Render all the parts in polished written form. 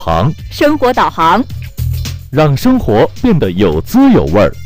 生活导航， 让生活变得有滋有味儿。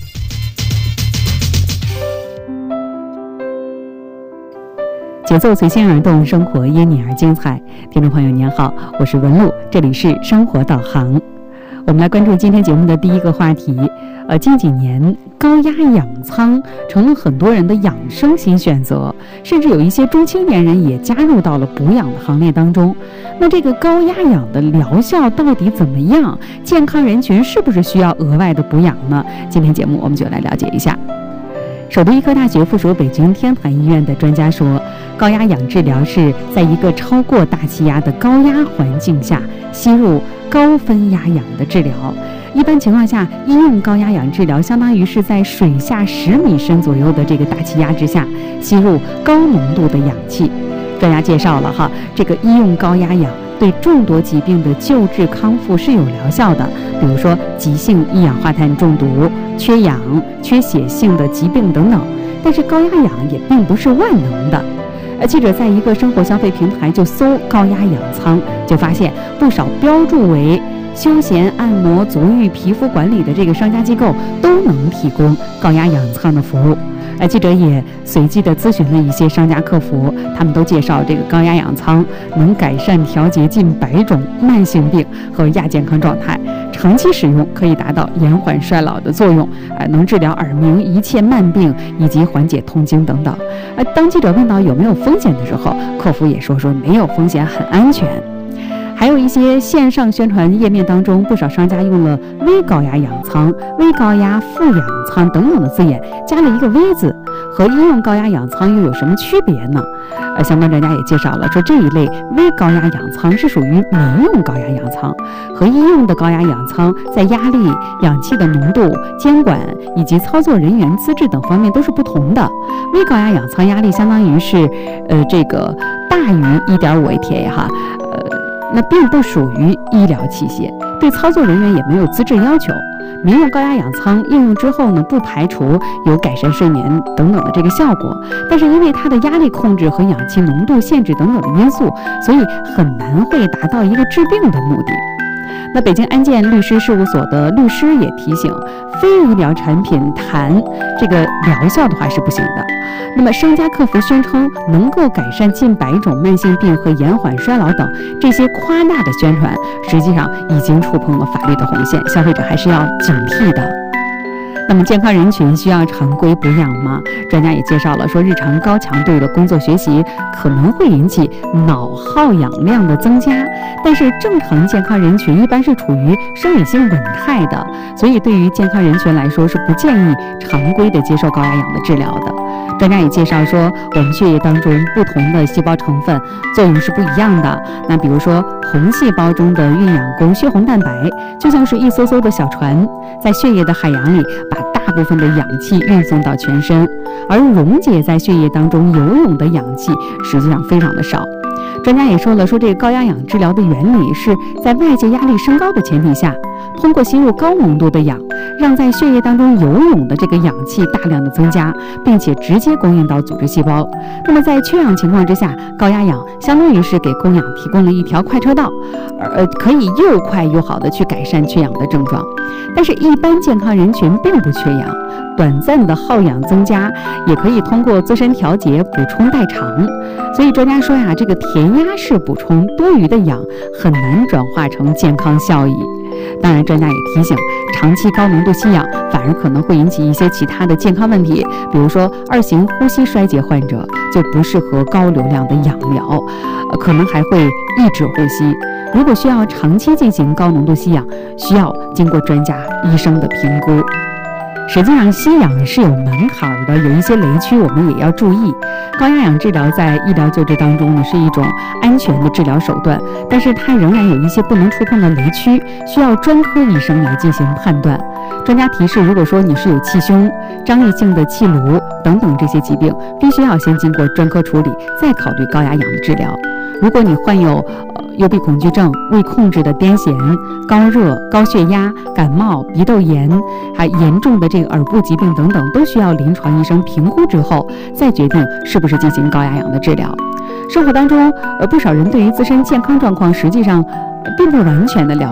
节奏随心而动，生活因你而精彩。听众朋友您好，我是文璐，这里是生活导航。我们来关注今天节目的第一个话题。近几年高压氧舱成了很多人的养生新选择，甚至有一些中青年人也加入到了补氧的行列当中。那这个高压氧的疗效到底怎么样？健康人群是不是需要额外的补氧呢？今天节目我们就来了解一下。首都医科大学附属北京天坛医院的专家说，高压氧治疗是在一个超过大气压的高压环境下吸入高分压氧的治疗。一般情况下，医用高压氧治疗相当于是在水下10米深左右的这个大气压之下吸入高浓度的氧气。专家介绍了这个医用高压氧对众多疾病的救治康复是有疗效的，比如说急性一氧化碳中毒、缺氧、缺血性的疾病等等。但是高压氧也并不是万能的。记者在一个生活消费平台就搜高压氧舱，就发现不少标注为休闲按摩、足浴、皮肤管理的这个商家机构都能提供高压氧舱的服务。记者也随机的咨询了一些商家客服，他们都介绍这个高压氧舱能改善调节近100种慢性病和亚健康状态，长期使用可以达到延缓衰老的作用，能治疗耳鸣、一切慢病以及缓解痛经等等。当记者问到有没有风险的时候，客服也说没有风险，很安全。还有一些线上宣传页面当中，不少商家用了微高压氧舱、微高压负氧舱等等的字眼，加了一个微字，和医用高压氧舱又有什么区别呢？相关专家也介绍了，说这一类微高压氧舱是属于民用高压氧舱，和医用的高压氧舱在压力、氧气的浓度、监管以及操作人员资质等方面都是不同的。微高压氧舱压力相当于是这个大于1.5 ATA 那并不属于医疗器械，对操作人员也没有资质要求。民用高压氧舱应用之后呢，不排除有改善睡眠等等的这个效果，但是因为它的压力控制和氧气浓度限制等等的因素，所以很难会达到一个治病的目的。那北京安建律师事务所的律师也提醒，非医疗产品谈这个疗效的话是不行的。那么商家客服宣称能够改善近100种慢性病和延缓衰老等，这些夸大的宣传实际上已经触碰了法律的红线，消费者还是要警惕的。那么健康人群需要常规补氧吗？专家也介绍了，说日常高强度的工作学习可能会引起脑耗氧量的增加，但是正常健康人群一般是处于生理性稳态的，所以对于健康人群来说是不建议常规的接受高压氧的治疗的。专家也介绍说，我们血液当中不同的细胞成分作用是不一样的。那比如说红细胞中的孕氧供血红蛋白就像是一艘艘的小船，在血液的海洋里把大部分的氧气运送到全身，而溶解在血液当中游泳的氧气实际上非常的少。专家也说了，说这个高压氧治疗的原理是在外界压力升高的前提下，通过吸入高浓度的氧，让在血液当中游泳的这个氧气大量的增加，并且直接供应到组织细胞。那么在缺氧情况之下，高压氧相当于是给供氧提供了一条快车道，可以又快又好的去改善缺氧的症状。但是一般健康人群并不缺氧，短暂的耗氧增加也可以通过自身调节补充代偿。所以专家说这个填鸭式补充多余的氧很难转化成健康效益。当然专家也提醒，长期高浓度吸氧反而可能会引起一些其他的健康问题，比如说2型呼吸衰竭患者就不适合高流量的氧疗，可能还会抑制呼吸。如果需要长期进行高浓度吸氧，需要经过专家医生的评估。实际上吸氧是有门槛的，有一些雷区我们也要注意。高压氧治疗在医疗救治当中呢是一种安全的治疗手段，但是它仍然有一些不能触碰的雷区，需要专科医生来进行判断。专家提示，如果说你是有气胸、张力性的气颅等等这些疾病，必须要先经过专科处理，再考虑高压氧的治疗。如果你患有幽闭恐惧症、未控制的癫痫、高热、高血压、感冒、鼻窦炎，还严重的这个耳部疾病等等，都需要临床医生评估之后再决定是不是进行高压氧的治疗。生活当中，不少人对于自身健康状况实际上并不完全的了